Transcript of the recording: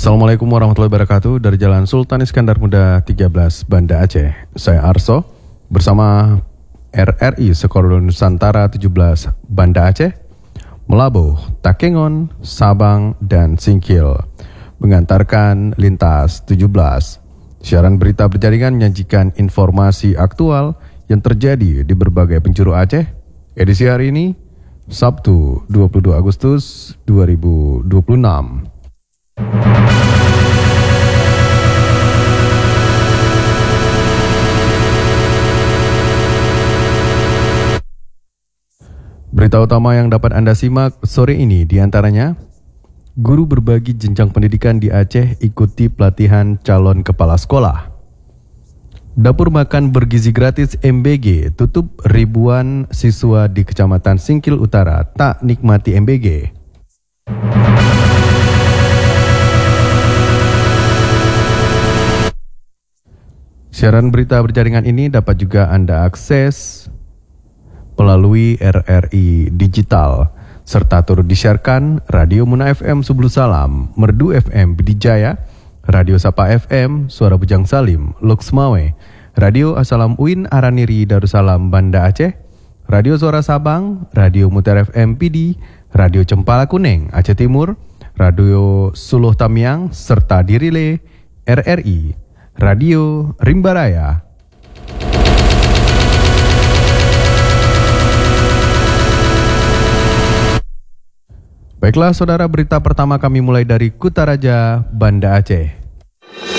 Assalamualaikum warahmatullahi wabarakatuh. Dari Jalan Sultan Iskandar Muda 13 Banda Aceh. Saya Arso bersama RRI Sekolah Nusantara 17 Banda Aceh, Melabuh, Takengon, Sabang, dan Singkil mengantarkan lintas 17. Siaran berita berjaringan menyajikan informasi aktual yang terjadi di berbagai penjuru Aceh. Edisi hari ini Sabtu 22 Agustus 2026. Berita utama yang dapat Anda simak sore ini diantaranya: guru berbagi jenjang pendidikan di Aceh ikuti pelatihan calon kepala sekolah. Dapur makan bergizi gratis MBG tutup, ribuan siswa di Kecamatan Singkil Utara tak nikmati MBG. Siaran berita berjaringan ini dapat juga Anda akses melalui RRI Digital, serta turut disiarkan Radio Muna FM Sublu Salam, Merdu FM Bidijaya, Radio Sapa FM Suara Bujang Salim, Luxmawe, Radio Asalam Uin Araniri Darussalam Banda Aceh, Radio Suara Sabang, Radio Muter FM PD, Radio Cempala Kuning Aceh Timur, Radio Suluh Tamiang, serta dirile RRI Radio Rimbaraya. Baiklah saudara, berita pertama kami mulai dari Kutaraja, Banda Aceh.